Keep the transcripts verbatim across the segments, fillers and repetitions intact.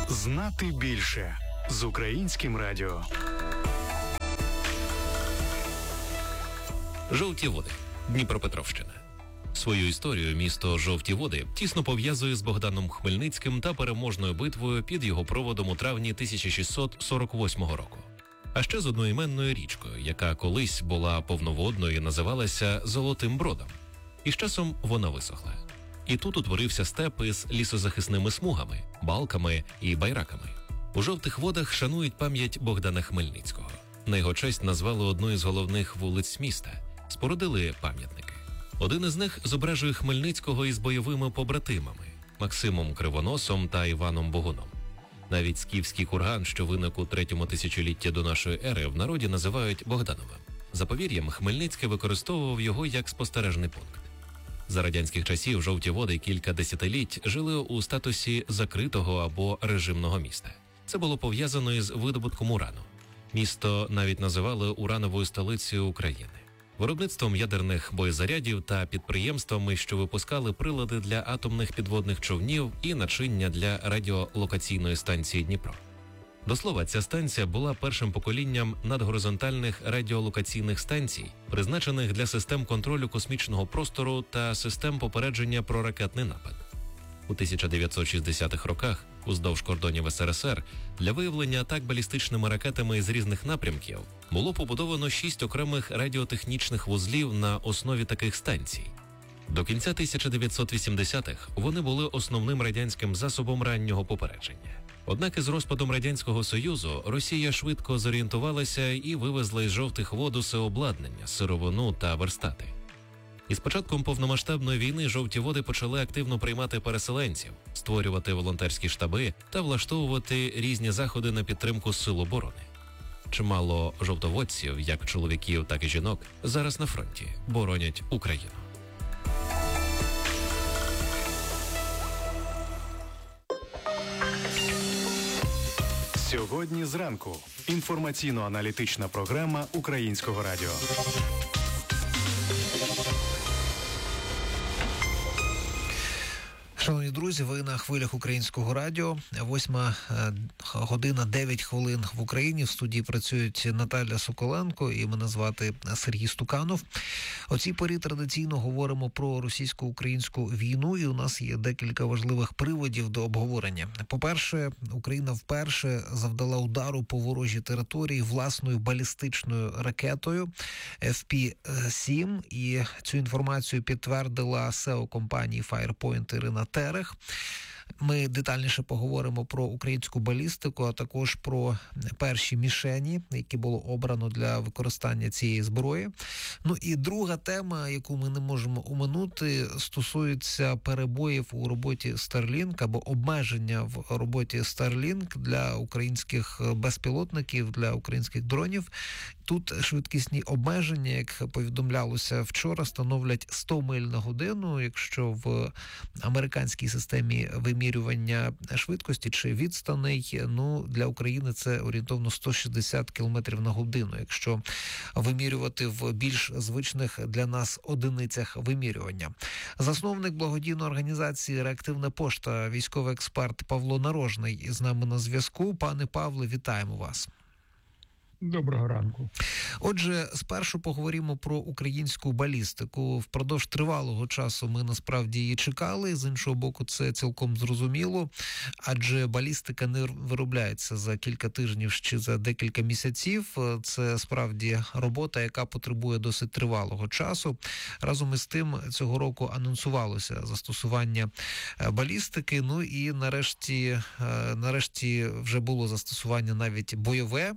Знати більше з Українським радіо. Жовті води. Дніпропетровщина. Свою історію місто Жовті Води тісно пов'язує з Богданом Хмельницьким та переможною битвою під його проводом у травні тисяча шістсот сорок восьмого року. А ще з одноіменною річкою, яка колись була повноводною і називалася Золотим Бродом. І з часом вона висохла. І тут утворився степ із лісозахисними смугами, балками і байраками. У Жовтих Водах шанують пам'ять Богдана Хмельницького. На його честь назвали одну із головних вулиць міста. Спорудили пам'ятники. Один із них зображує Хмельницького із бойовими побратимами – Максимом Кривоносом та Іваном Богуном. Навіть скіфський курган, що виник у третьому тисячолітті до нашої ери, в народі називають Богдановим. За повір'ям, Хмельницький використовував його як спостережний пункт. За радянських часів Жовті Води кілька десятиліть жили у статусі закритого або режимного міста. Це було пов'язано із видобутком урану. Місто навіть називали урановою столицею України. Виробництвом ядерних боєзарядів та підприємствами, що випускали прилади для атомних підводних човнів і начиння для радіолокаційної станції Дніпро. До слова, ця станція була першим поколінням надгоризонтальних радіолокаційних станцій, призначених для систем контролю космічного простору та систем попередження про ракетний напад. У тисяча дев'ятсот шістдесятих роках уздовж кордонів ес ер ес ер для виявлення атак балістичними ракетами з різних напрямків було побудовано шість окремих радіотехнічних вузлів на основі таких станцій. До кінця тисяча дев'ятсот вісімдесятих вони були основним радянським засобом раннього попередження. Однак із розпадом Радянського Союзу Росія швидко зорієнтувалася і вивезла із Жовтих Вод усе обладнання, сировину та верстати. Із початком повномасштабної війни Жовті Води почали активно приймати переселенців, створювати волонтерські штаби та влаштовувати різні заходи на підтримку сил оборони. Чимало жовтоводців, як чоловіків, так і жінок, зараз на фронті боронять Україну. Сьогодні зранку. Інформаційно-аналітична програма Українського радіо. Шановні друзі, ви на хвилях Українського радіо. Восьма година, дев'ять хвилин в Україні. В студії працюють Наталя Соколенко і мене звати Сергій Стуканов. О цій порі традиційно говоримо про російсько-українську війну, і у нас є декілька важливих приводів до обговорення. По-перше, Україна вперше завдала удару по ворожій території власною балістичною ракетою еф пі сім, і цю інформацію підтвердила сео компанії Firepoint Ірина Терех. Ми детальніше поговоримо про українську балістику, а також про перші мішені, які було обрано для використання цієї зброї. Ну і друга тема, яку ми не можемо оминути, стосується перебоїв у роботі Starlink або обмеження в роботі Starlink для українських безпілотників, для українських дронів. Тут швидкісні обмеження, як повідомлялося вчора, становлять сто миль на годину, якщо в американській системі вимірювання швидкості чи відстаней, ну, для України це орієнтовно сто шістдесят кілометрів на годину, якщо вимірювати в більш звичних для нас одиницях вимірювання. Засновник благодійної організації «Реактивна пошта», військовий експерт Павло Нарожний з нами на зв'язку. Пане Павле, вітаємо вас. Доброго ранку. Отже, спершу поговоримо про українську балістику. Впродовж тривалого часу ми насправді її чекали, з іншого боку це цілком зрозуміло, адже балістика не виробляється за кілька тижнів чи за декілька місяців. Це справді робота, яка потребує досить тривалого часу. Разом із тим, цього року анонсувалося застосування балістики, ну і нарешті, нарешті вже було застосування навіть бойове.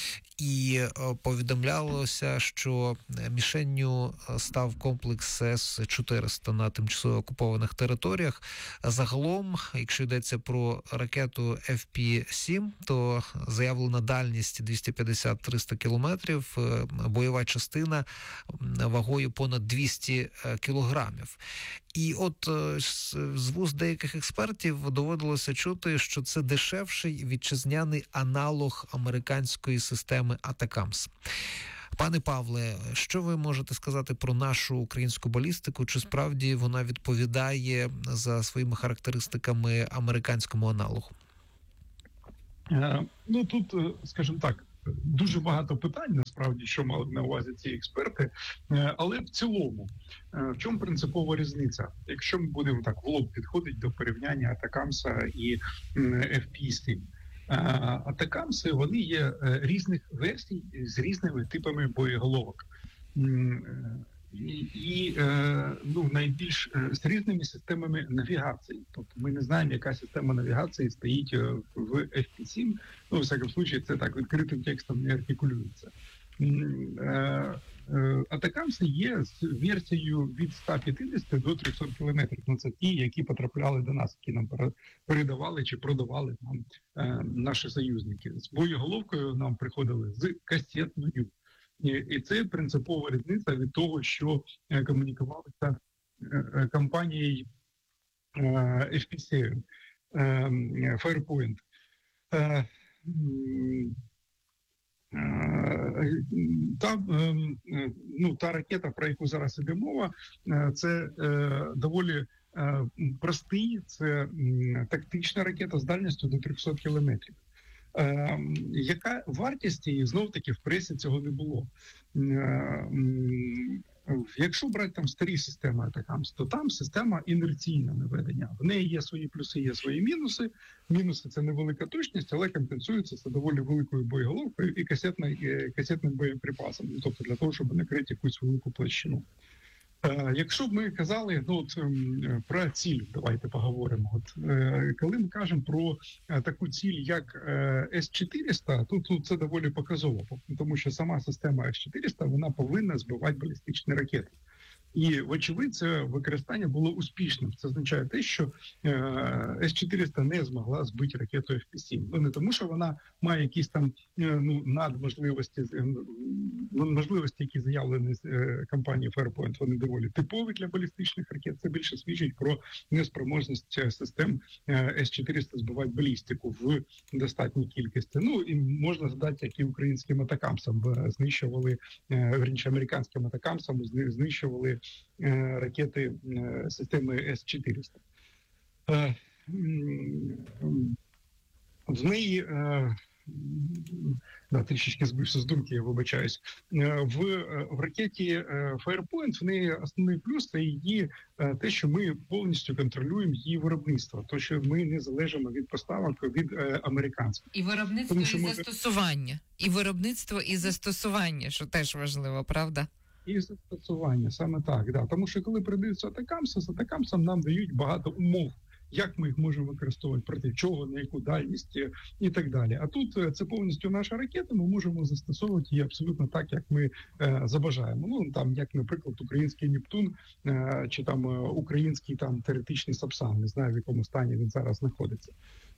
І повідомлялося, що мішенню став комплекс С чотириста на тимчасово окупованих територіях. Загалом, якщо йдеться про ракету еф пі сім, то заявлена дальність двісті п'ятдесят - триста кілометрів, бойова частина вагою понад двісті кілограмів. І от з вуст деяких експертів доводилося чути, що це дешевший вітчизняний аналог американської системи Атакамс. Пане Павле, що ви можете сказати про нашу українську балістику? Чи справді вона відповідає за своїми характеристиками американському аналогу? Ну тут, скажімо так, дуже багато питань, насправді, що мали на увазі ці експерти, але в цілому, в чому принципова різниця? Якщо ми будемо так в лоб підходити до порівняння Атакамса і еф пі сім. Атакамси, вони є різних версій з різними типами боєголовок. І, і ну, найбільш з різними системами навігації. Тобто ми не знаємо, яка система навігації стоїть в еф пі сім. Ну, в всякому случаї, це так відкритим текстом не артикулюється. Атакамси є з версією від ста п'ятдесят до трьохсот кілометрів. Ну, це ті, які потрапляли до нас, які нам передавали чи продавали нам наші союзники. З боєголовкою нам приходили з касетною. І це принципова різниця від того, що комунікувалися компанією еф пі сі, Firepoint. Та, ну, та ракета, про яку зараз іде мова, це доволі простий, це тактична ракета з дальністю до трьохсот кілометрів. Е, яка вартість її, знов-таки, в пресі цього не було. Е, якщо брати там старі системи Атакамс, то там система інерційна наведення. В неї є свої плюси, є свої мінуси. Мінуси – це невелика точність, але компенсується це доволі великою боєголовкою і касетним боєприпасом, тобто для того, щоб накрити якусь велику площину. Е, якщо б ми казали, ну, от, про ціль, давайте поговоримо. От, е, коли ми кажемо про е, таку ціль, як е, ес чотириста, то тут це доволі показово, тому що сама система ес чотириста, вона повинна збивати балістичні ракети. І, вочевидь, це використання було успішним. Це означає те, що ес чотириста не змогла збити ракету еф пі сім. Ну, не тому, що вона має якісь там ну, надможливості, можливості, які заявлені з компанії Firepoint, вони доволі типові для балістичних ракет. Це більше свідчить про неспроможність систем ес чотириста збивати балістику в достатній кількості. Ну, і можна згадати, як і українським атакамсам знищували, верніше, американським атакамсам знищували ракети системи ес чотириста. В неї, да, трішечки збився з думки, я вибачаюсь, в, в ракеті Firepoint в неї основний плюс – це її те, що ми повністю контролюємо її виробництво, то що ми не залежимо від поставок від американців. І виробництво, Тому, і ми... застосування. І виробництво, і застосування, що теж важливо, правда? І застосування, саме так, да. Тому що коли передаються атакамси, з атакамсом нам дають багато умов, як ми їх можемо використовувати, проти чого, на яку дальність і так далі. А тут це повністю наша ракета, ми можемо застосовувати її абсолютно так, як ми е, забажаємо. Ну, там, як, наприклад, український Нептун е, чи там е, український там теоретичний Сапсан, не знаю, в якому стані він зараз знаходиться.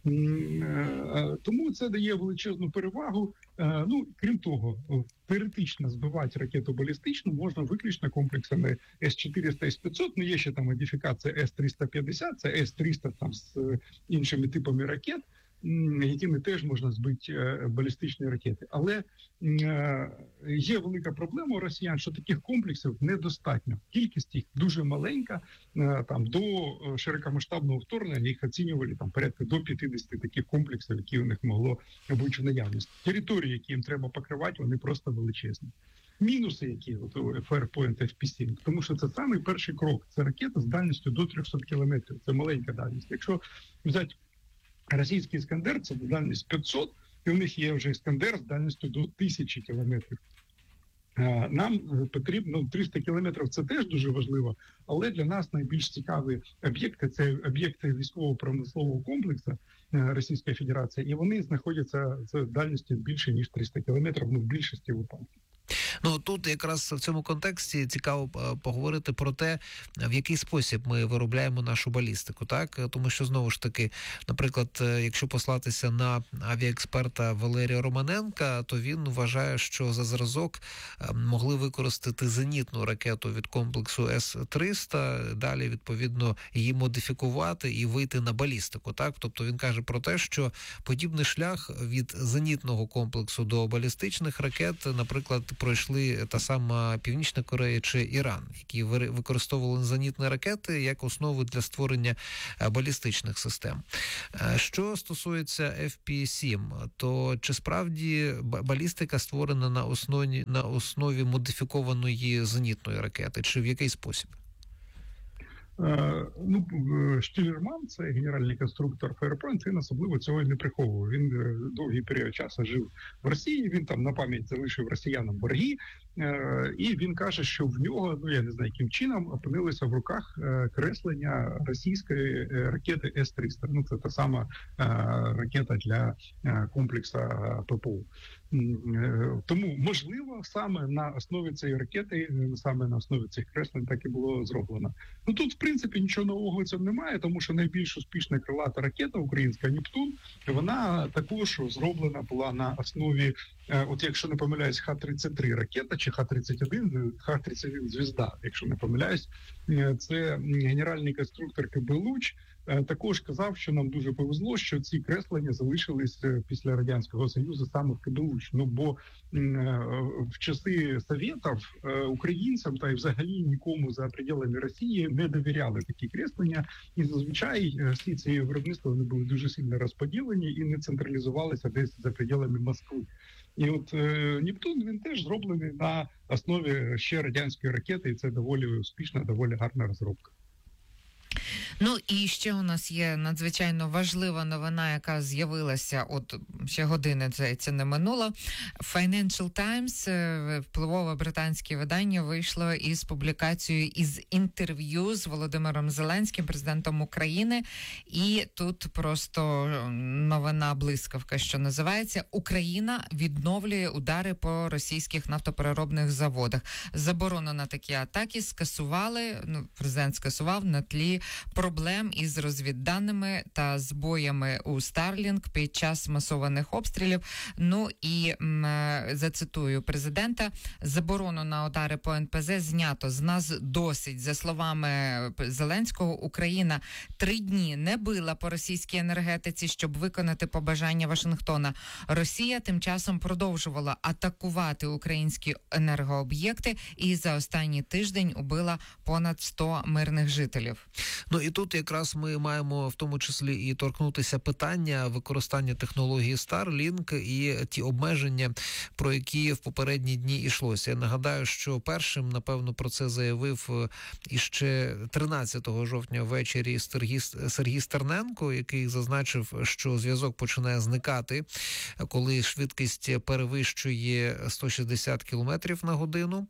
Тому це дає величезну перевагу. Ну, крім того, теоретично збивати ракету балістичну можна виключно комплексами ес чотириста, ес п'ятсот, ну є ще там модифікація ес триста п'ятдесят, це ес триста там з іншими типами ракет, якими теж можна збити балістичні ракети. Але є велика проблема у росіян, що таких комплексів недостатньо. Кількість їх дуже маленька. Там до широкомасштабного вторгнення їх оцінювали там порядка до п'ятдесят таких комплексів, які у них могло бути в наявності. Території, які їм треба покривати, вони просто величезні. Мінуси, які от у Firepoint еф пі сім, тому що це самий перший крок. Це ракета з дальністю до трьохсот кілометрів. Це маленька дальність. Якщо взяти російський Іскандер, це дальність п'ятсот, і у них є вже Іскандер з дальністю до тисячі кілометрів. Нам потрібно, триста кілометрів це теж дуже важливо, але для нас найбільш цікаві об'єкти – це об'єкти військово-промислового комплексу Російської Федерації, і вони знаходяться з дальністю більше, ніж триста кілометрів, ну, в більшості випадків. Ну, тут якраз в цьому контексті цікаво поговорити про те, в який спосіб ми виробляємо нашу балістику, так? Тому що, знову ж таки, наприклад, якщо послатися на авіаексперта Валерія Романенка, то він вважає, що за зразок могли використати зенітну ракету від комплексу ес триста, далі, відповідно, її модифікувати і вийти на балістику, так? Тобто він каже про те, що подібний шлях від зенітного комплексу до балістичних ракет, наприклад, пройшли пішли та сама Північна Корея чи Іран, які використовували зенітні ракети як основу для створення балістичних систем. Що стосується еф пі сім, то чи справді балістика створена на основі, на основі модифікованої зенітної ракети, чи в який спосіб? Ну, Штілерман, це генеральний конструктор Fairpoint, він особливо цього і не приховував. Він довгий період часу жив в Росії, він там на пам'ять залишив росіянам борги, і він каже, що в нього, ну я не знаю, яким чином, опинилися в руках креслення російської ракети С триста. Ну, це та сама ракета для комплексу пе пе о. Тому, можливо, саме на основі цієї ракети, саме на основі цих креслень так і було зроблено. Ну, тут, в принципі, нічого нового в цьому немає, тому що найбільш успішна крилата ракета українська «Нептун», вона також зроблена була на основі, от якщо не помиляюсь, Х тридцять три ракета, чи Х тридцять один, Х тридцять один «Звізда», якщо не помиляюсь. Це генеральний конструктор ка бе «Луч», також казав, що нам дуже повезло, що ці креслення залишились після Радянського Союзу саме в ка бе «Луч». Ну, бо в часи Совєтів українцям та й взагалі нікому за пределами Росії не довіряли такі креслення. І зазвичай всі ці виробництва вони були дуже сильно розподілені і не централізувалися десь за пределами Москви. І от е, Нептун, він теж зроблений на основі ще радянської ракети, і це доволі успішна, доволі гарна розробка. Ну і ще у нас є надзвичайно важлива новина, яка з'явилася, от ще години це, це не минуло. Financial Times, впливове британське видання, вийшло із публікацією, із інтерв'ю з Володимиром Зеленським, президентом України. І тут просто новина блискавка, що називається: Україна відновлює удари по російських нафтопереробних заводах. Заборону на такі атаки скасували, ну, президент скасував на тлі проблем із розвідданими та збоями у Starlink під час масованих обстрілів. Ну і м, зацитую президента: заборону на удари по ен пе зет знято. З нас досить. За словами Зеленського, Україна три дні не била по російській енергетиці, щоб виконати побажання Вашингтона. Росія тим часом продовжувала атакувати українські енергооб'єкти і за останній тиждень убила понад сто мирних жителів. Ну і тут якраз ми маємо в тому числі і торкнутися питання використання технології Starlink і ті обмеження, про які в попередні дні йшлося. Я нагадаю, що першим, напевно, про це заявив іще тринадцятого жовтня ввечері Сергій, Сергій Стерненко, який зазначив, що зв'язок починає зникати, коли швидкість перевищує сто шістдесят кілометрів на годину.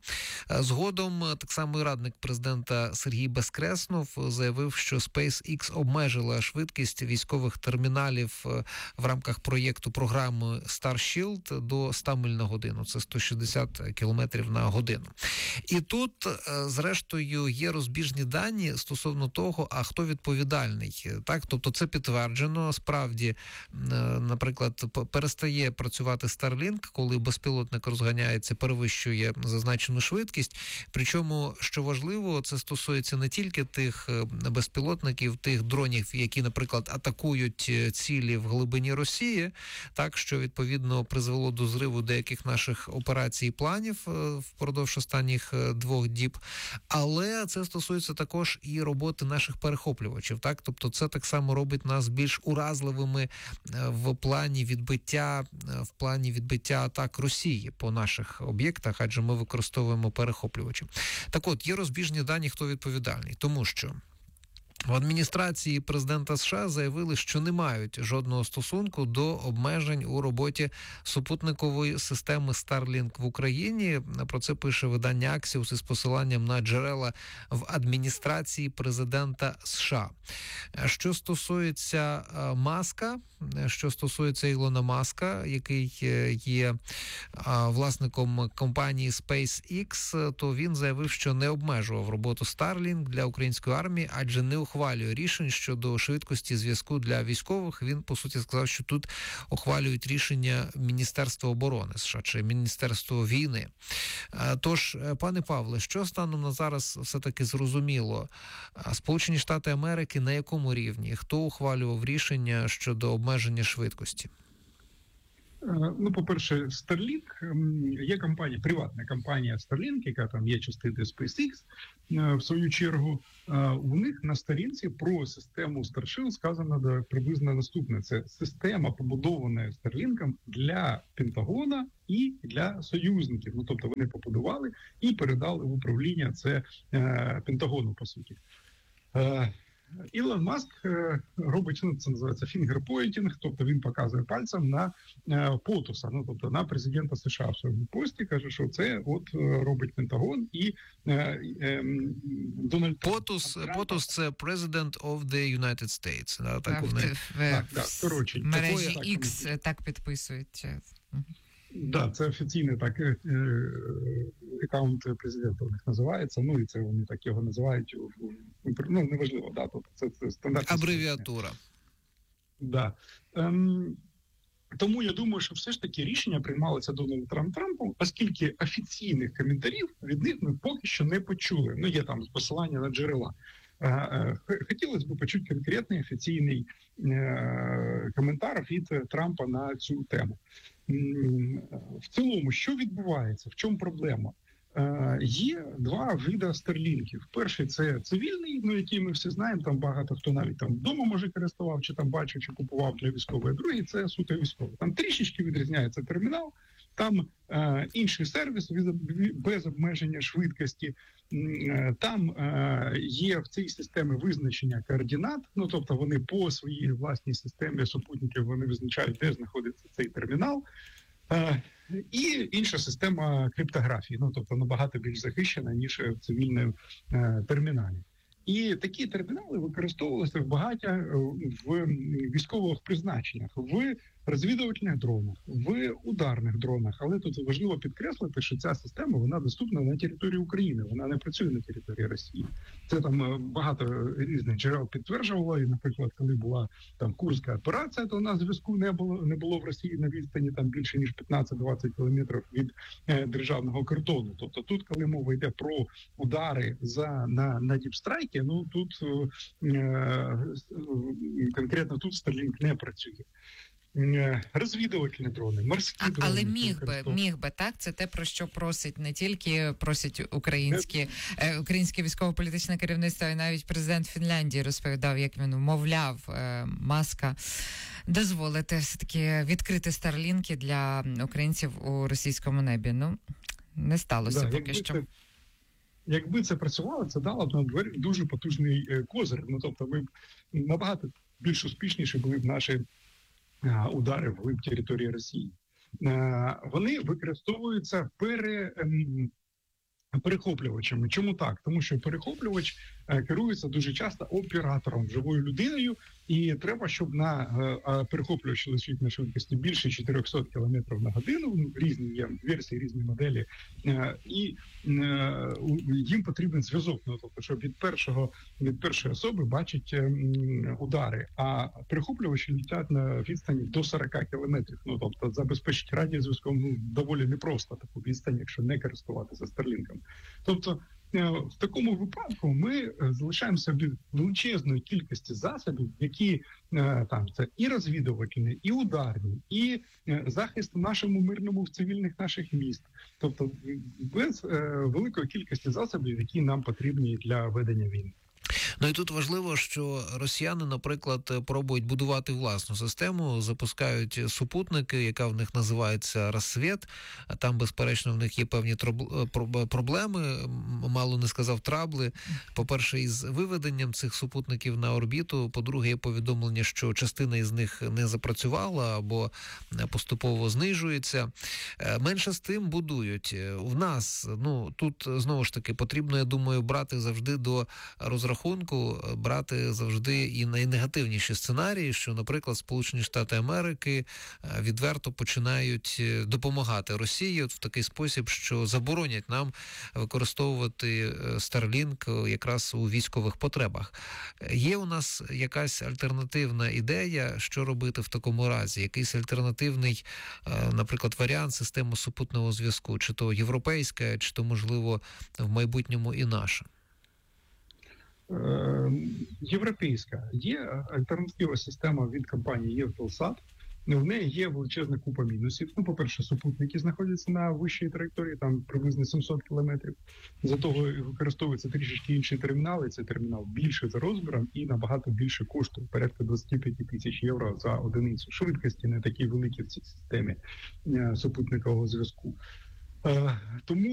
Згодом так само і радник президента Сергій Безкреснов заявив, що SpaceX обмежила швидкість військових терміналів в рамках проєкту програми Starshield до сто миль на годину. Це сто шістдесят кілометрів на годину. І тут, зрештою, є розбіжні дані стосовно того, а хто відповідальний. Так, тобто це підтверджено. Справді, наприклад, перестає працювати Starlink, коли безпілотник розганяється, перевищує зазначену швидкість. Причому, що важливо, це стосується не тільки тих безпілотників, тих дронів, які, наприклад, атакують цілі в глибині Росії, так, що, відповідно, призвело до зриву деяких наших операцій і планів впродовж останніх двох діб. Але це стосується також і роботи наших перехоплювачів, так? Тобто це так само робить нас більш уразливими в плані відбиття, в плані відбиття атак Росії по наших об'єктах, адже ми використовуємо перехоплювачі. Так от, є розбіжні дані, хто відповідальний, тому що в адміністрації президента США заявили, що не мають жодного стосунку до обмежень у роботі супутникової системи Starlink в Україні. Про це пише видання Axios із посиланням на джерела в адміністрації президента США. Що стосується Маска, що стосується Ілона Маска, який є власником компанії SpaceX, то він заявив, що не обмежував роботу Starlink для української армії, адже не ухвалює рішень щодо швидкості зв'язку для військових. Він, по суті, сказав, що тут ухвалюють рішення Міністерства оборони США чи Міністерство війни. Тож, пане Павле, що станом на зараз все-таки зрозуміло? Сполучені Штати Америки на якому рівні? Хто ухвалював рішення щодо обмеження швидкості? Ну, по-перше, Starlink, є компанія, приватна компанія Starlink, яка там є частиною SpaceX, в свою чергу. У них на сторінці про систему Starship сказано приблизно наступне. Це система, побудована Starlink для Пентагона і для союзників. Ну, тобто вони побудували і передали в управління це Пентагону, по суті. Ілон Маск робить, ну, це називається фінгерпойнтінг, тобто він показує пальцем на Потуса, ну, тобто на президента США в своєму пості, каже, що це от робить Пентагон і е, е, Дональд Потус, Трамп. Потус – це President of the United States. Да, так, в, вони... в, так, в, так, коротше, в мережі такої- X так підписують. Да, це офіційний так е, аккаунт президента у них називається. Ну і це вони так його називають. Ну неважливо, да, тобто це, це стандартна Абревіатура. Да. Ем, тому я думаю, що все ж таки рішення приймалося Дональдом Трампом, оскільки офіційних коментарів від них ми поки що не почули. Ну є там посилання на джерела. Хотілося б почути конкретний офіційний е, коментар від Трампа на цю тему. В цілому, що відбувається? В чому проблема? Е, є два види старлінків. Перший – це цивільний, ну, який ми всі знаємо, там багато хто навіть там вдома, може, користував, чи там бачив, чи купував для військової. Другий – це суто військовий. Там трішечки відрізняється термінал, там е, інший сервіс без обмеження швидкості, е, там е, є в цій системі визначення координат, ну, тобто вони по своїй власній системі супутників вони визначають, де знаходиться цей термінал. Е, і інша система криптографії, ну, тобто набагато більш захищена, ніж в цивільному е, терміналі. І такі термінали використовувалися в багаття в військових призначеннях, в розвідувальних дронах, в ударних дронах. Але тут важливо підкреслити, що ця система вона доступна на території України, вона не працює на території Росії. Це там багато різних джерел підтверджувало. І, наприклад, коли була там Курська операція, то у нас зв'язку не було не було в Росії на відстані там більше ніж п'ятнадцять-двадцять кілометрів від е, державного кордону. Тобто тут, коли мова йде про удари за на, на діпстрайки, ну тут е, конкретно тут Starlink не працює. Розвідувальні дрони, морські А, дрони. але міг би, міг би, так? Це те, про що просить не тільки просить українські, е, українське військово-політичне керівництво, і навіть президент Фінляндії розповідав, як він вмовляв е, Маска дозволити все-таки відкрити старлінки для українців у російському небі. Ну, не сталося да, поки якби що. Це, якби це працювало, це дало б нам дуже потужний е, козир. Ну, тобто ми б набагато більш успішніше були б наші удари в території Росії. Вони використовуються пере, перехоплювачами. Чому так? Тому що перехоплювач керується дуже часто оператором, живою людиною, і треба, щоб на перехоплювач летить на швидкості більше чотириста кілометрів на годину, різні є версії, різні моделі, і їм потрібен зв'язок, ну, тобто, щоб від першого від першої особи бачить удари, а перехоплювачі летять на відстані до сорок кілометрів, ну, тобто забезпечити радіозв'язком ну, доволі непросто таку відстань, якщо не користуватися Starlink'ом. Тобто в такому випадку ми залишаємося від величезної кількості засобів, які там це і розвідувальні, і ударні, і захист нашому мирному в цивільних наших міст. Тобто без великої кількості засобів, які нам потрібні для ведення війни. Ну і тут важливо, що росіяни, наприклад, пробують будувати власну систему, запускають супутники, яка в них називається «Рассвіт». Там, безперечно, в них є певні проблеми, мало не сказав трабли. По-перше, із виведенням цих супутників на орбіту. По-друге, є повідомлення, що частина із них не запрацювала або поступово знижується. Менше з тим будують. В нас, ну, тут, знову ж таки, потрібно, я думаю, брати завжди до розрахунку, брати завжди і найнегативніші сценарії, що, наприклад, Сполучені Штати Америки відверто починають допомагати Росії от в такий спосіб, що заборонять нам використовувати Starlink якраз у військових потребах. Є у нас якась альтернативна ідея, що робити в такому разі? Якийсь альтернативний, наприклад, варіант системи супутного зв'язку, чи то європейська, чи то, можливо, в майбутньому і наша? Європейська. Є альтернативна система від компанії Євтелсат, В неї є величезна купа мінусів. Ну, по-перше, супутники знаходяться на вищій траєкторії, там приблизно сімсот кілометрів. За того використовується трішечки інший термінал, і цей термінал більше за розміром і набагато більше коштує, порядка двадцять п'ять тисяч євро за одиницю. Швидкості не такі великі в цій системі супутникового зв'язку. Тому